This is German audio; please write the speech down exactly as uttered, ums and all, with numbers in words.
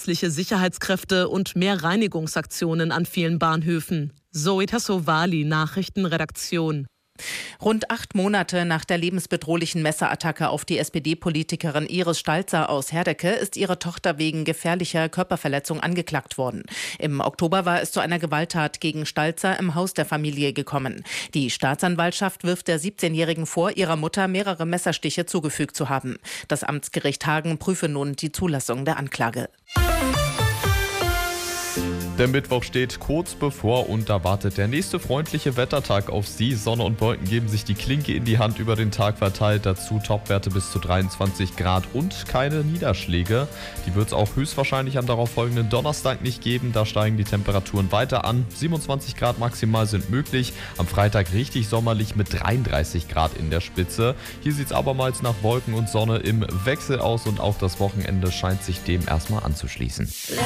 zusätzliche Sicherheitskräfte und mehr Reinigungsaktionen an vielen Bahnhöfen. Zoe Tassovali, Nachrichtenredaktion. Rund acht Monate nach der lebensbedrohlichen Messerattacke auf die S P D-Politikerin Iris Staltzer aus Herdecke ist ihre Tochter wegen gefährlicher Körperverletzung angeklagt worden. Im Oktober war es zu einer Gewalttat gegen Staltzer im Haus der Familie gekommen. Die Staatsanwaltschaft wirft der siebzehnjährigen vor, ihrer Mutter mehrere Messerstiche zugefügt zu haben. Das Amtsgericht Hagen prüfe nun die Zulassung der Anklage. Der Mittwoch steht kurz bevor und da wartet der nächste freundliche Wettertag auf Sie. Sonne und Wolken geben sich die Klinke in die Hand über den Tag verteilt. Dazu Topwerte bis zu dreiundzwanzig Grad und keine Niederschläge. Die wird es auch höchstwahrscheinlich am darauffolgenden Donnerstag nicht geben. Da steigen die Temperaturen weiter an. siebenundzwanzig Grad maximal sind möglich. Am Freitag richtig sommerlich mit dreiunddreißig Grad in der Spitze. Hier sieht es abermals nach Wolken und Sonne im Wechsel aus und auch das Wochenende scheint sich dem erstmal anzuschließen.